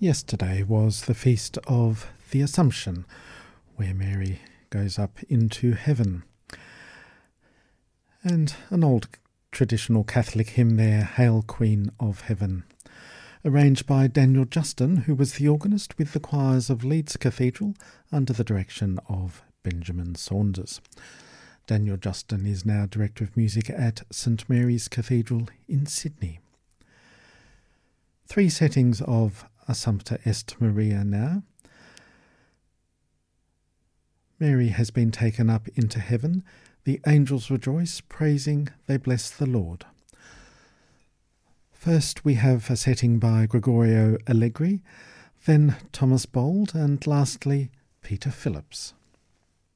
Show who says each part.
Speaker 1: Yesterday was the feast of the Assumption, where Mary goes up into heaven. And an old traditional Catholic hymn there, Hail Queen of Heaven, arranged by Daniel Justin, who was the organist with the choirs of Leeds Cathedral under the direction of Benjamin Saunders. Daniel Justin is now Director of Music at St Mary's Cathedral in Sydney. Three settings of Assumpta Est Maria now. Mary has been taken up into heaven. The angels rejoice, praising, they bless the Lord. First we have a setting by Gregorio Allegri, then Thomas Bold, and lastly Peter Phillips.